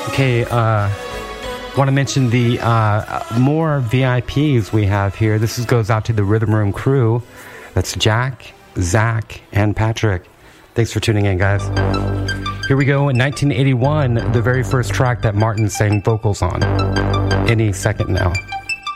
Okay, want to mention the more VIPs we have here. This goes out to the Rhythm Room crew. That's Jack, Zach, and Patrick. Thanks for tuning in, guys. Here we go. In 1981, the very first track that Martin sang vocals on. Any second now.